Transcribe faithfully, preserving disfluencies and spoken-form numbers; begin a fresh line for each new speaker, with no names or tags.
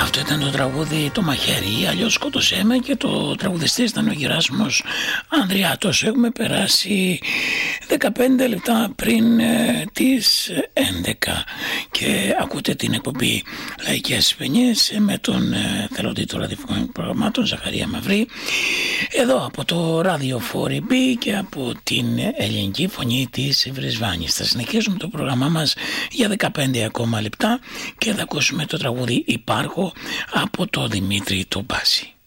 Αυτό ήταν το τραγούδι «Το μαχαίρι», αλλιώς «Σκότωσέ με», και το τραγουδιστής ήταν ο Γεράσιμος Ανδριάτος. Έχουμε περάσει δεκαπέντε λεπτά πριν ε, τις έντεκα και ακούτε την εκπομπή Λαϊκές Παινιές με τον ε, θελοντή των ραδιοφωνικών προγραμμάτων Ζαχαρία Μαυρή, εδώ από το ράδιο φορ μπι και από την ελληνική φωνή της Βρισβάνης. Θα συνεχίσουμε το πρόγραμμά μας για δεκαπέντε ακόμα λεπτά και θα ακούσουμε το τραγούδι «Υπάρχω» από το Δημήτρη τον Μπάση.